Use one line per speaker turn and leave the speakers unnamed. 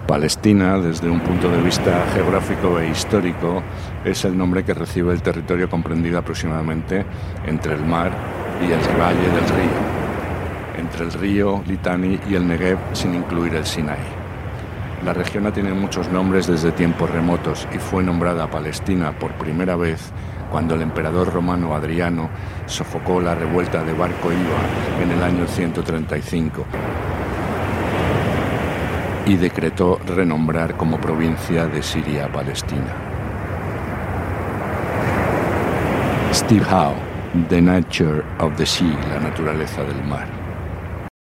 Palestina, desde un punto de vista geográfico e histórico, es el nombre que recibe el territorio comprendido aproximadamente entre el mar y el valle del río, entre el río Litani y el Negev, sin incluir el Sinaí. La región ha tenido muchos nombres desde tiempos remotos y fue nombrada Palestina por primera vez cuando el emperador romano Adriano sofocó la revuelta de Bar Kokhba en el año 135 y decretó renombrar como provincia de Siria a Palestina. Steve Howe, The Nature of the Sea, la naturaleza del mar.